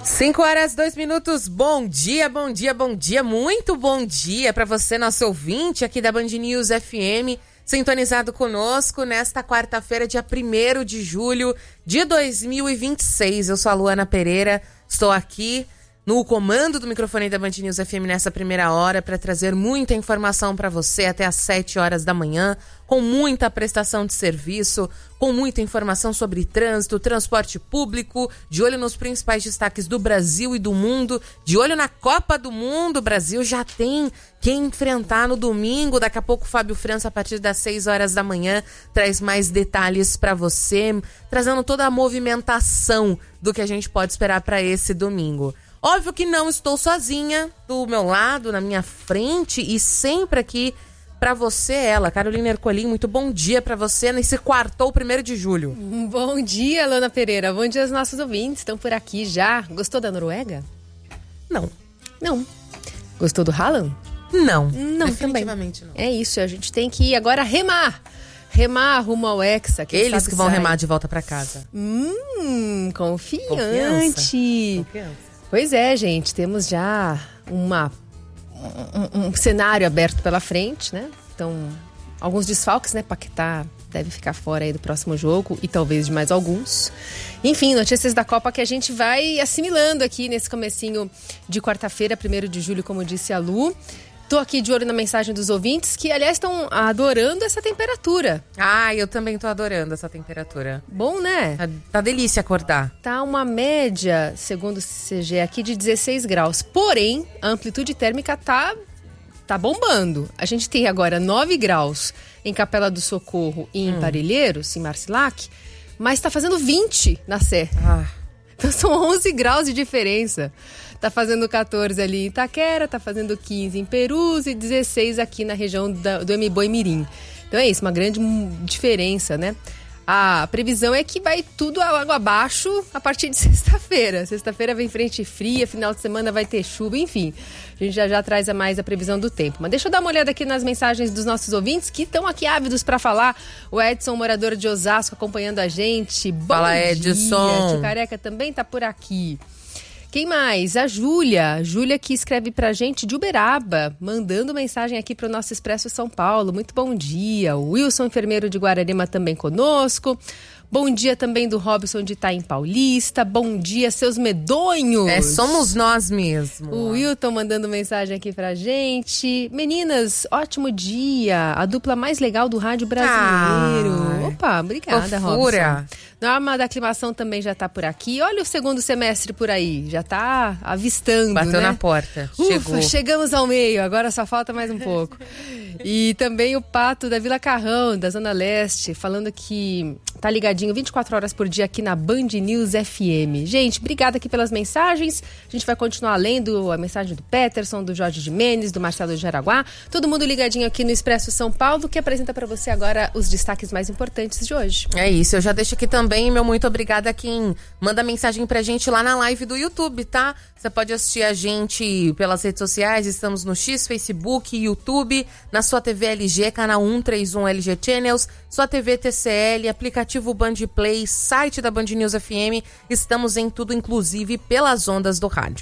5h02. Bom dia, bom dia, bom dia, muito bom dia para você, nosso ouvinte aqui da Band News FM, sintonizado conosco nesta quarta-feira, dia 1º de julho de 2026. Eu sou a Luana Pereira, estou aqui no comando do microfone da Band News FM nessa primeira hora para trazer muita informação para você até às 7 horas da manhã, com muita prestação de serviço, com muita informação sobre trânsito, transporte público, de olho nos principais destaques do Brasil e do mundo, de olho na Copa do Mundo. O Brasil já tem quem enfrentar no domingo. Daqui a pouco o Fábio França, a partir das 6 horas da manhã, traz mais detalhes para você, trazendo toda a movimentação do que a gente pode esperar para esse domingo. Óbvio que não estou sozinha, do meu lado, na minha frente e sempre aqui pra você, ela, Carolina Ercolim. Muito bom dia pra você nesse quartou 1º de julho. Bom dia, Luana Pereira. Bom dia aos nossos ouvintes. Estão por aqui já. Gostou da Noruega? Não. Não. Gostou do Haaland? Não. Não, definitivamente também. Não. É isso, a gente tem que ir agora remar. Remar rumo ao Hexa. Eles que vão remar de volta pra casa. Confiante. Confiança. Pois é, gente, temos já um cenário aberto pela frente, né? Então, alguns desfalques, né? Paquetá deve ficar fora aí do próximo jogo e talvez de mais alguns. Enfim, notícias da Copa que a gente vai assimilando aqui nesse comecinho de quarta-feira, 1º de julho, como disse a Lu. Tô aqui de olho na mensagem dos ouvintes que, aliás, estão adorando essa temperatura. Ah, eu também tô adorando essa temperatura. Bom, né? Tá delícia acordar. Tá uma média, segundo o CGE aqui, de 16 graus. Porém, a amplitude térmica tá bombando. A gente tem agora 9 graus em Capela do Socorro e em Parelheiros, em Marcilac, mas tá fazendo 20 na Sé. Então são 11 graus de diferença. Tá fazendo 14 ali em Itaquera, tá fazendo 15 em Perus e 16 aqui na região do Mboi-Mirim. Então é isso, uma grande diferença, né? A previsão é que vai tudo água abaixo a partir de sexta-feira. Sexta-feira vem frente fria, final de semana vai ter chuva, enfim. A gente já traz mais a previsão do tempo. Mas deixa eu dar uma olhada aqui nas mensagens dos nossos ouvintes que estão aqui ávidos para falar. O Edson, morador de Osasco, acompanhando a gente. Fala, Edson. Tio Careca também tá por aqui. Quem mais? A Júlia que escreve pra gente de Uberaba, mandando mensagem aqui pro nosso Expresso São Paulo. Muito bom dia. O Wilson, enfermeiro de Guararema, também conosco. Bom dia também do Robson de Itaim Paulista. Bom dia, seus medonhos. Somos nós mesmo. O Wilton mandando mensagem aqui pra gente. Meninas, ótimo dia. A dupla mais legal do rádio brasileiro. Opa, obrigada, fofura. Robson. Norma da Aclimação também já tá por aqui. Olha o segundo semestre por aí. Já tá avistando, Bateu né? na porta. Chegou. Chegamos ao meio. Agora só falta mais um pouco. E também o Pato da Vila Carrão, da Zona Leste, falando que tá ligadinho 24 horas por dia aqui na Band News FM. Gente, obrigada aqui pelas mensagens. A gente vai continuar lendo a mensagem do Peterson, do Jorge Jimenez, do Marcelo de Jaraguá. Todo mundo ligadinho aqui no Expresso São Paulo, que apresenta para você agora os destaques mais importantes de hoje. É isso, eu já deixo aqui também meu muito obrigada a quem manda mensagem pra gente lá na live do YouTube, tá? Você pode assistir a gente pelas redes sociais, estamos no X, Facebook, YouTube, na sua TV LG, canal 131 LG Channels, sua TV TCL, aplicativo Band Play, site da Band News FM, estamos em tudo, inclusive pelas ondas do rádio.